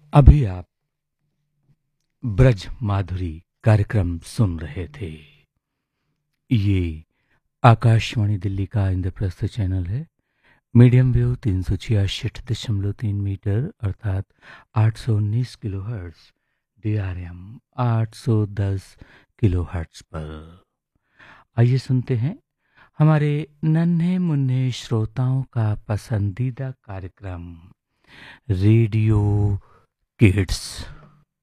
अभी आप ब्रज माधुरी कार्यक्रम सुन रहे थे। ये आकाशवाणी दिल्ली का इंद्रप्रस्थ चैनल है। मीडियम वेव 366.3 मीटर अर्थात 819 किलोहर्ट्ज, DRM 810 किलोहर्ट्ज पर। आइए सुनते हैं हमारे नन्हे मुन्ने श्रोताओं का पसंदीदा कार्यक्रम रेडियो किड्स।